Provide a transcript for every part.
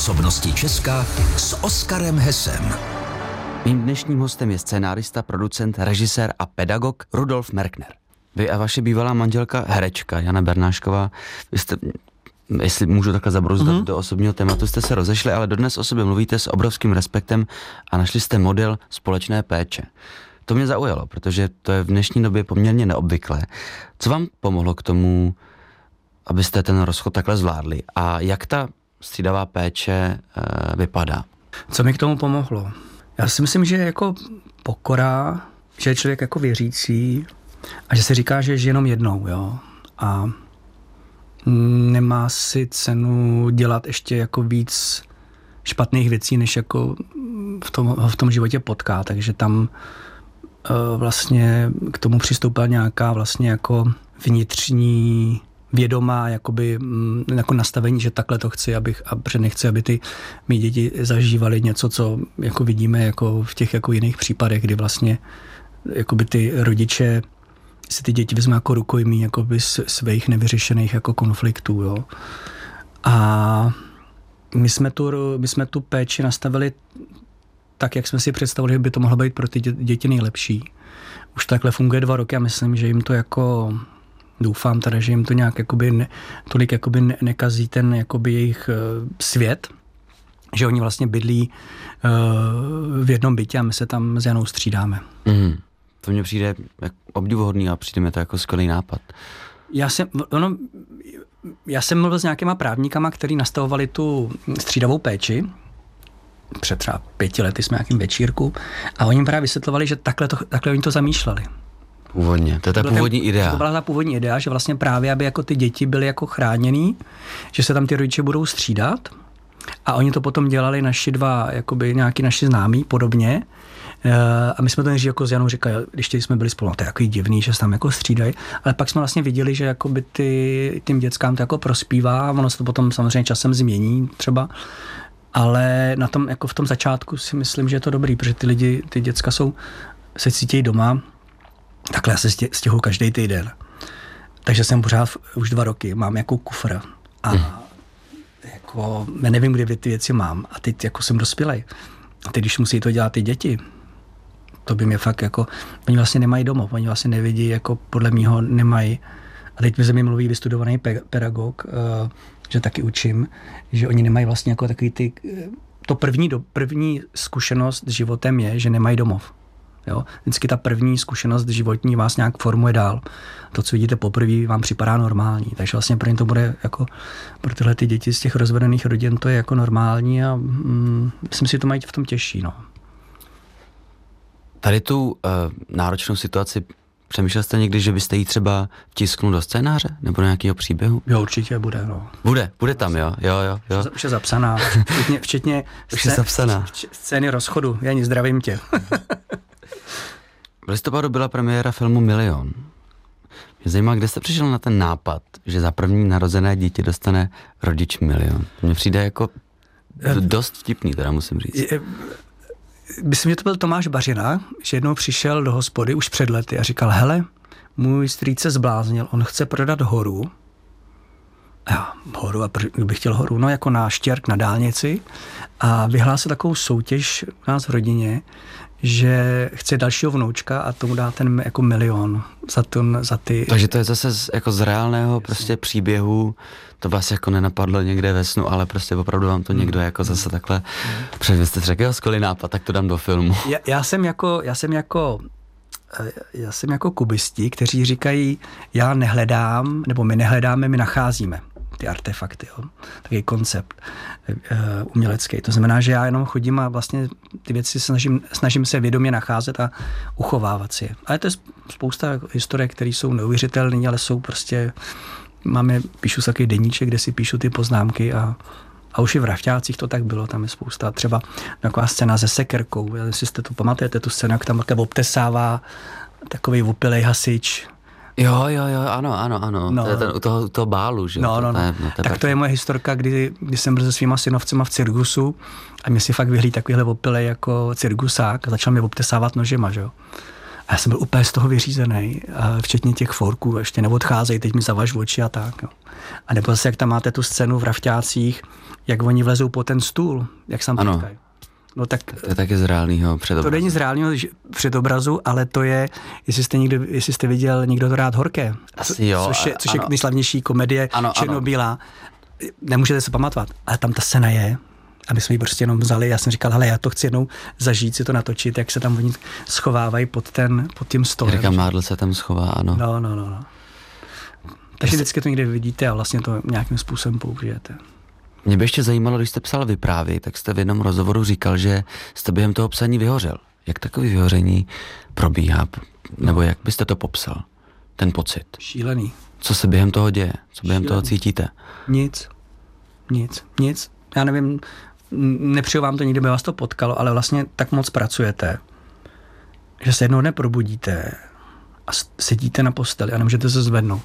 Osobnosti Česka s Oskarem Hessem. Mým dnešním hostem je scénárista, producent, režisér a pedagog Rudolf Merkner. Vy a vaše bývalá manželka, herečka Jana Bernášková, vy jste, jestli můžu takhle zabrouzdat do osobního tématu, jste se rozešli, ale dodnes o sobě mluvíte s obrovským respektem a našli jste model společné péče. To mě zaujalo, protože to je v dnešní době poměrně neobvyklé. Co vám pomohlo k tomu, abyste ten rozchod takhle zvládli? A jak ta střídavá péče vypadá? Co mi k tomu pomohlo? Já si myslím, že jako pokora, že je člověk jako věřící a že se říká, že je jenom jednou, jo. A nemá si cenu dělat ještě jako víc špatných věcí, než jako v tom životě potká. Takže tam vlastně k tomu přistoupila nějaká vlastně jako vnitřní vědomá jakoby, jako nastavení, že takhle to chci, a nechci, aby ty mý děti zažívaly něco, co jako vidíme jako v těch jako jiných případech, kdy vlastně jakoby ty rodiče si ty děti vezmou jako rukojmí jakoby svých nevyřešených jako konfliktů, jo. A my jsme tu péči nastavili tak, jak jsme si představili, že by to mohlo být pro ty děti nejlepší. Už takhle funguje 2 roky a myslím, že jim to jako doufám teda, že jim to nějak jakoby tolik jakoby nekazí ten jakoby jejich svět, že oni vlastně bydlí v jednom bytě a my se tam s Janou střídáme. To mně přijde obdivuhodný a přijde mi to jako skvělý nápad. Já jsem mluvil s nějakýma právníkama, kteří nastavovali tu střídavou péči. Před třeba 5 lety jsme nějakým večírku a oni právě vysvětlovali, že takhle oni to zamýšleli. Původně, to je ta původní idea. To byla ta původní idea, že vlastně právě, aby jako ty děti byly jako chráněný, že se tam ty rodiče budou střídat a oni to potom dělali naši dva, jakoby nějaký naši známí podobně a my jsme to nejdřív jako s Janou říkali, když jsme byli spolu, no to je jako divný, že se tam jako střídají, ale pak jsme vlastně viděli, že jakoby tím dětskám to jako prospívá, ono se to potom samozřejmě časem změní třeba, ale na tom, jako v tom začátku si myslím, že je to dobrý, protože ty děcka se cítí doma. Takhle já se stěhuji každý týden. Takže jsem pořád už 2 roky, mám jako kufr a jako nevím, kde ty věci mám a teď jako jsem dospělej. A teď, když musí to dělat ty děti, to by mě fakt jako, oni vlastně nemají domov, oni vlastně nevidí, jako podle mýho nemají. A teď mi ze mě mluví vystudovaný pedagog, že taky učím, že oni nemají vlastně jako takový první zkušenost s životem je, že nemají domov. Jo? Vždycky ta první zkušenost životní vás nějak formuje dál. To, co vidíte poprvé, vám připadá normální. Takže vlastně pro ně to bude jako pro tyhle ty děti z těch rozvedených rodin to je jako normální a myslím si, že to mají v tom těžší. No. Tady tu náročnou situaci přemýšlel jste někdy, že byste jí třeba vtisknul do scénáře nebo do nějakého příběhu? Jo, určitě bude. No. Bude tam, jo. Už je zapsaná, včetně scény rozchodu. Jani, zdravím tě. V listopadu byla premiéra filmu Milion. Mě zajímá, kde jste přišel na ten nápad, že za první narozené dítě dostane rodič milion. Mně přijde jako dost vtipný, teda musím říct. Myslím, že to byl Tomáš Bařina, že jednou přišel do hospody už před lety a říkal, hele, můj strýc se zbláznil, on chce prodat horu. Horu, a bych chtěl horu, no jako na Štěrk na dálnici a vyhlásil takovou soutěž u nás v rodině, že chce dalšího vnoučka a tomu dá ten jako milion za ty... Takže to je zase jako z reálného prostě příběhu, to vás jako nenapadlo někde ve snu, ale prostě opravdu vám to někdo jako zase takhle vy jste řekl, skvělý nápad, tak to dám do filmu. Já jsem jako kubisti, kteří říkají, já nehledám, nebo my nehledáme, my nacházíme ty artefakty, jo. Takový koncept umělecký. To znamená, že já jenom chodím a vlastně ty věci snažím se vědomě nacházet a uchovávat si je. Ale to je spousta historiek, které jsou neuvěřitelné, ale jsou prostě, píšu takový deníček, kde si píšu ty poznámky a už i v Rafťácích to tak bylo, tam je spousta, třeba taková scéna se sekerkou, jestli jste to pamatujete, tu scénu, jak tam takhle obtesává takový opilej hasič. Jo, ano. No. To je ten, u toho bálu, že? No. Tak to je moje historka, kdy jsem byl se svýma synovcema v cirkusu a mě si fakt vyhlíd takovýhle opilej jako cirkusák a začal mě obtesávat nožema, že jo. A já jsem byl úplně z toho vyřízený, včetně těch forků, ještě neodcházejí, teď mi zavaž oči a tak. Jo. A nebo zase, jak tam máte tu scénu v Rafťácích, jak oni vlezou po ten stůl, jak sam potkají. No tak, to je taky z reálného předobrazu. To není z reálného předobrazu, ale to je, jestli jste viděl Někdo to rád horké, Asi jo, což je nejslavnější komedie černobílá. Nemůžete se pamatovat, ale tam ta scéna je. A my jsme ji prostě jenom vzali, já jsem říkal, hele, já to chci jednou zažít, si to natočit, jak se tam oni schovávají pod tím stolem. Jirka Mádl se tam schová, ano. No. Takže vždycky to někde vidíte a vlastně to nějakým způsobem použijete. Mě by ještě zajímalo, když jste psal Vyprávěj, tak jste v jednom rozhovoru říkal, že jste během toho psaní vyhořel. Jak takový vyhoření probíhá? Nebo jak byste to popsal? Ten pocit. Šílený. Co se během toho děje? Co během toho cítíte? Nic. Já nevím, nepřeju vám to, nikdy by vás to potkalo, ale vlastně tak moc pracujete, že se jednou dne probudíte a sedíte na posteli a nemůžete se zvednout.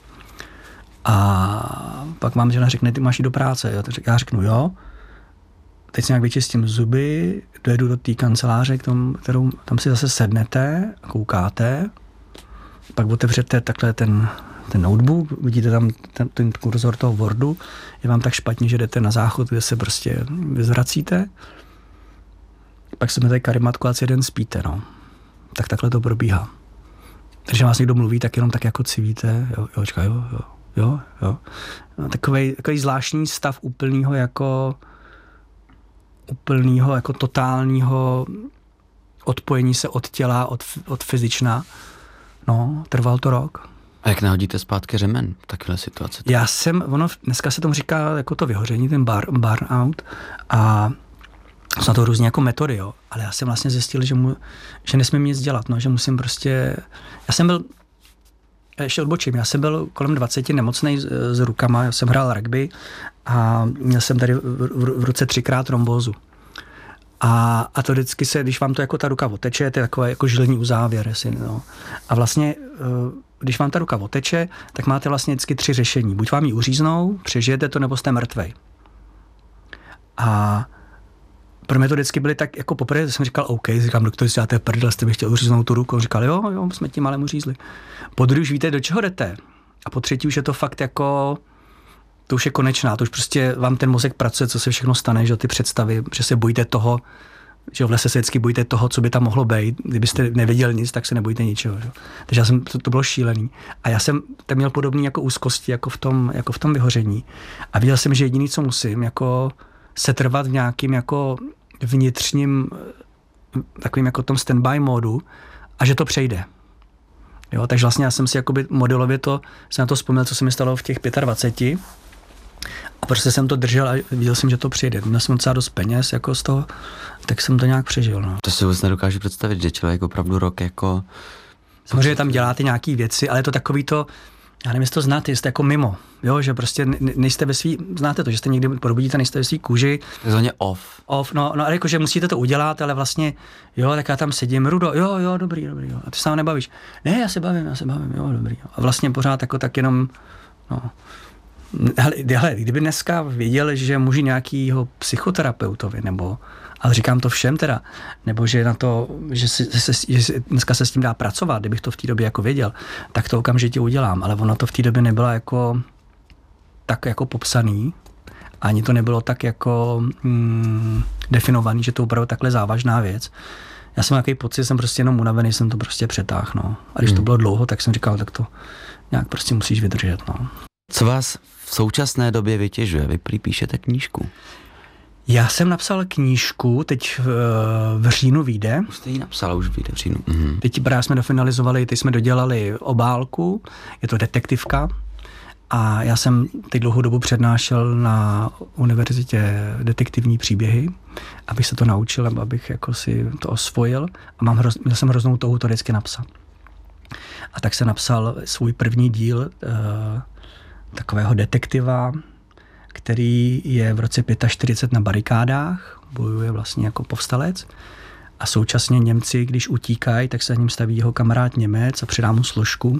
A pak vám žena řekne, ty máš jít do práce. Já řeknu, jo. Teď si nějak vyčistím zuby, dojedu do té kanceláře, kterou tam si zase sednete a koukáte. Pak otevřete takhle ten notebook, vidíte tam ten kurzor toho Wordu, je vám tak špatně, že jdete na záchod, kde se prostě vyzvracíte. Pak se tady karimatku a celý den spíte, no. Tak takhle to probíhá. Takže vás někdo mluví, tak jenom tak jako civíte, jo. No, takový zvláštní stav úplného jako totálního odpojení se od těla, od fyzična. No, trval to rok. A jak nahodíte zpátky řemen v takové situaci? Dneska se tomu říká jako to vyhoření, ten burnout a jsou na to různě jako metody, jo. Ale já jsem vlastně zjistil, že nesmím nic dělat, no, že musím prostě, ještě odbočím, já jsem byl kolem 20 nemocnej s rukama, já jsem hrál rugby a měl jsem tady v ruce 3x trombózu. A to vždycky když vám to jako ta ruka oteče, to je takové jako žilní uzávěr. No. A vlastně, když vám ta ruka oteče, tak máte vlastně vždycky 3 řešení. Buď vám ji uříznou, přežijete to, nebo jste mrtvej. A pro mě to vždycky byly tak, jako poprvé jsem říkal, OK, říkám, doktor, si dáte prdel, jste by chtěl uříznout tu ruku. On říkal, jo, jsme tím malem uřízli. Po druhé už víte, do čeho jdete. A po třetí už je to fakt jako, to už je konečná, to už prostě vám ten mozek pracuje, co se všechno stane, že ty představy, že se bojíte toho, že v lese se vždycky bojíte toho, co by tam mohlo být. Kdybyste nevěděl nic, tak se nebojíte ničeho. Že? Takže to bylo šílený. A já jsem tam měl podobný jako úzkosti, jako v tom vyhoření. A viděl jsem, že jediný, co musím, jako setrvat v nějakým jako vnitřním, takovým jako tom standby módu a že to přejde. Jo, takže vlastně já jsem si jakoby modelově jsem na to vzpomněl, co se mi stalo v těch 25. A prostě jsem to držel a viděl jsem, že to přijde. Měl jsem docela dost peněz jako z toho, tak jsem to nějak přežil. No. To si vůbec nedokážu představit, že člověk opravdu rok jako... Samozřejmě tam děláte nějaký věci, ale je to takový to, já nevím, jestli to znáte, jste jako mimo, jo, že prostě nejste ve svý, znáte to, že jste někdy probudíte, nejste ve svý kůži. Takzvaně off. No, ale jako, že musíte to udělat, ale vlastně, jo, tak já tam sedím, Rudo, jo, dobrý, jo. A ty se tam nebavíš. Ne, já se bavím, jo, dobrý. Jo. A vlastně pořád jako tak jenom, no. Hele, kdyby dneska věděl, že můžu nějakýho psychoterapeutovi, nebo, ale říkám to všem teda, nebo že na to, že dneska se s tím dá pracovat, kdybych to v té době jako věděl, tak to okamžitě udělám, ale ono to v té době nebylo jako tak jako popsaný, ani to nebylo tak jako definovaný, že to opravdu takhle závažná věc. Já jsem takový pocit, jsem prostě jenom unavený, jsem to prostě přetáhl, no. A když to bylo dlouho, tak jsem říkal, tak to nějak prostě musíš vydržet, no. Co vás v současné době vytěžuje? Vy prý píšete knížku. Já jsem napsal knížku, teď v říjnu vyjde. Už jste ji napsala, už vyjde v říjnu. Teď právě jsme dofinalizovali, teď jsme dodělali obálku, je to detektivka a já jsem teď dlouhou dobu přednášel na univerzitě detektivní příběhy, abych se to naučil, abych jako si to osvojil a měl jsem hroznou touhu to vždycky napsat. A tak jsem napsal svůj první díl takového detektiva, který je v roce 45 na barikádách, bojuje vlastně jako povstalec a současně Němci, když utíkají, tak se za ním staví jeho kamarád Němec a předá mu složku,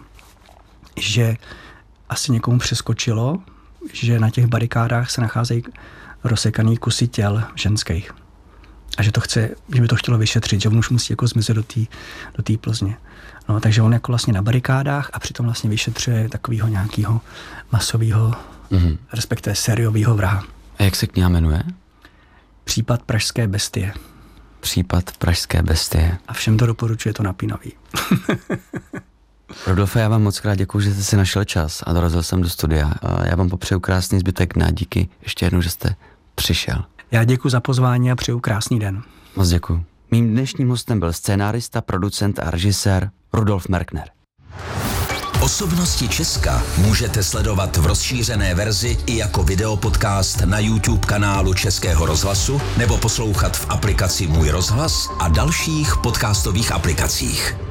že asi někomu přeskočilo, že na těch barikádách se nacházejí rozsekaný kusy těl ženských a že by to chtělo vyšetřit, že on už musí jako zmizet do té Plzně. No, takže on jako vlastně na barikádách a přitom vlastně vyšetřuje takového nějakého masového, respektive sériového vraha. A jak se kniha jmenuje? Případ Pražské bestie. Případ Pražské bestie. A všem to doporučuje, to napínavý. Rodolfe, já vám moc krát děkuju, že jste si našel čas a dorazil jsem do studia. Já vám popřeju krásný zbytek dne, díky ještě jednou, že jste přišel. Já děkuji za pozvání a přeju krásný den. Moc děkuju. Mým dnešním hostem byl scénárista, producent a režisér Rudolf Merkner. Osobnosti Česka můžete sledovat v rozšířené verzi i jako videopodcast na YouTube kanálu Českého rozhlasu nebo poslouchat v aplikaci Můj rozhlas a dalších podcastových aplikacích.